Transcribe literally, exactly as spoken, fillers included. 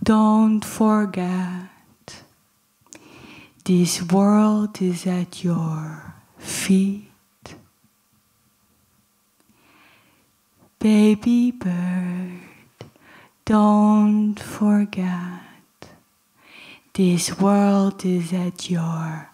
don't forget, this world is at your feet. Baby bird, don't forget, this world is at your